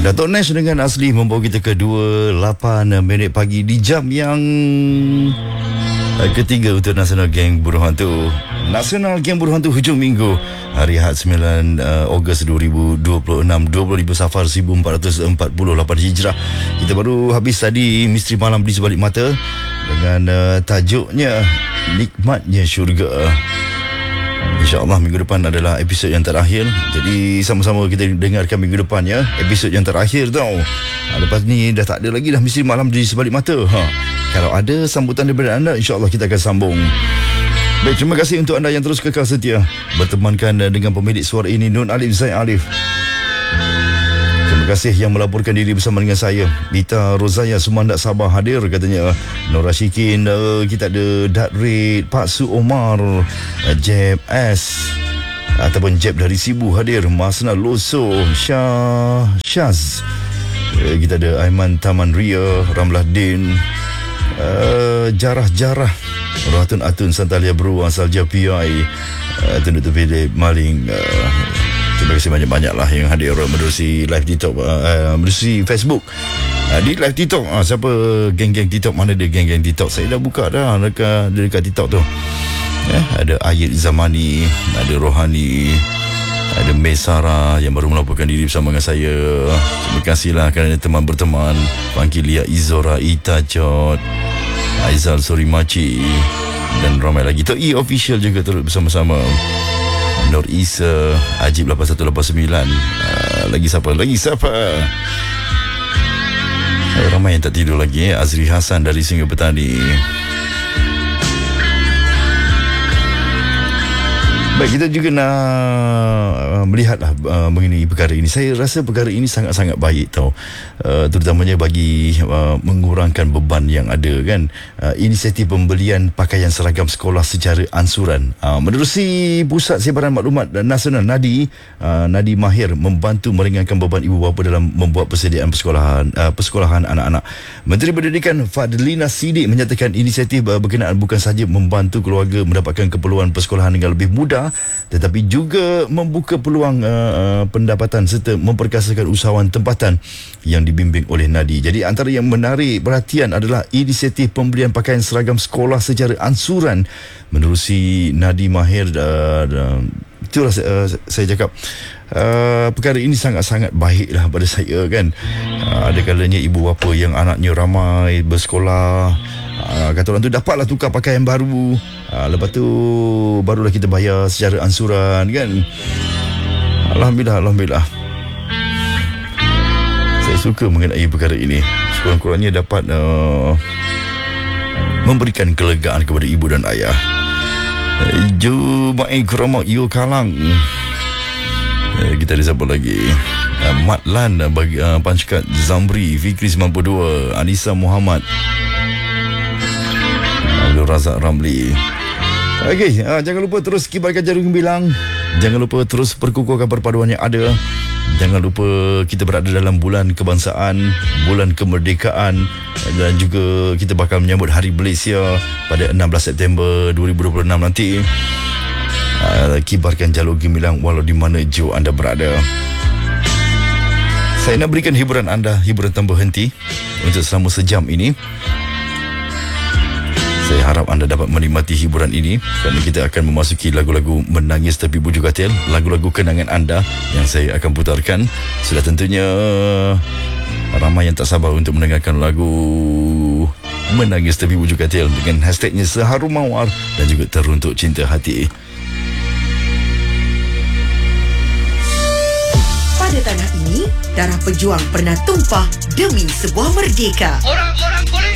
Dato' Nash dengan Asli membawa kita ke 28 minit pagi di jam yang ketiga untuk Nasional Geng Buruh Hantu. Nasional Geng Buruh Hantu hujung minggu hari Ahad 9 Ogos 2026, 20 Safar 1448 Hijrah. Kita baru habis tadi Misteri Malam di Sebalik Mata dengan tajuknya Nikmatnya Syurga. InsyaAllah minggu depan adalah episod yang terakhir. Jadi sama-sama kita dengarkan minggu depan ya, episod yang terakhir tau. Lepas ni dah tak ada lagi dah Misteri Malam di Sebalik Mata. Kalau ada sambutan daripada anda, insyaAllah kita akan sambung. Baik, terima kasih untuk anda yang terus kekal setia bertemankan dengan pemilik suara ini, Nun Alif Zaid Alif. Terima kasih yang melaporkan diri bersama dengan saya, Nita Rozaya Sumandak Sabah hadir katanya. Nora Syikin, kita ada Datrid, Pak Su Omar, Jeb S ataupun Jeb dari Sibu hadir, Masna Loso, Syaz, kita ada Aiman Taman Ria, Ramlah Din, Jarah Rohatun Atun Santalia Bru asal JPI, Tunduk Tepilih Maling. Terima kasih banyak-banyak lah yang hadir menerusi live TikTok, menerusi Facebook. Di live TikTok, siapa geng-geng TikTok, mana dia geng-geng TikTok? Saya dah buka dah dekat TikTok tu. Ada Ayat Zamani, ada Rohani, ada Mesara yang baru melaporkan diri bersama dengan saya. Terima kasihlah kerana teman berteman. Pangkilia Izora Itajot, Aizal Surimaci dan ramai lagi. Tok E Official juga turut bersama-sama. Nur Isa, Ajib 8189. Lagi siapa? Ramai yang tak tidur lagi. Azri Hasan dari Singa Petani. Baik, kita juga nak melihatlah mengenai perkara ini. Saya rasa perkara ini sangat-sangat baik tau, terutamanya bagi mengurangkan beban yang ada kan. Inisiatif pembelian pakaian seragam sekolah secara ansuran. Menerusi Pusat Sebaran Maklumat Nasional Nadi Mahir membantu meringankan beban ibu bapa dalam membuat persediaan persekolahan anak-anak. Menteri Pendidikan Fadlina Sidik menyatakan inisiatif berkenaan bukan sahaja membantu keluarga mendapatkan keperluan persekolahan dengan lebih mudah, tetapi juga membuka peluang pendapatan serta memperkasakan usahawan tempatan yang dibimbing oleh Nadi. Jadi antara yang menarik perhatian adalah inisiatif pembelian pakaian seragam sekolah secara ansuran menerusi Nadi Mahir. Itulah saya cakap, perkara ini sangat-sangat baiklah pada saya kan. Ada kalanya ibu bapa yang anaknya ramai bersekolah, kata orang tu dapatlah tukar pakaian baru, lepas tu barulah kita bayar secara ansuran kan. Alhamdulillah. Saya suka mengenai perkara ini. Sekurang-kurangnya dapat memberikan kelegaan kepada ibu dan ayah. Juma'i Keramak Yo Kalang. Kita ada siapa lagi? Matlan bagi Panchkat Zamri, Fikri 92, Anissa Muhammad, Abdul Razak Ramli. Okey, jangan lupa terus kibarkan jarum gembilang. Jangan lupa terus perkukuhkan perpaduan yang ada. Jangan lupa kita berada dalam bulan kebangsaan, bulan kemerdekaan, dan juga kita bakal menyambut Hari Malaysia pada 16 September 2026 nanti. Kibarkan jalur gemilang walau di mana jauh anda berada. Saya nak berikan hiburan anda, hiburan tanpa henti untuk selama sejam ini. Saya harap anda dapat menikmati hiburan ini kerana kita akan memasuki lagu-lagu menangis tepi bujur katil, lagu-lagu kenangan anda yang saya akan putarkan. Sudah tentunya ramai yang tak sabar untuk mendengarkan lagu menangis tepi bujur katil dengan hashtagnya Seharum Mawar dan juga Teruntuk Cinta Hati. Pada tanah ini, darah pejuang pernah tumpah demi sebuah merdeka. Orang-orang boleh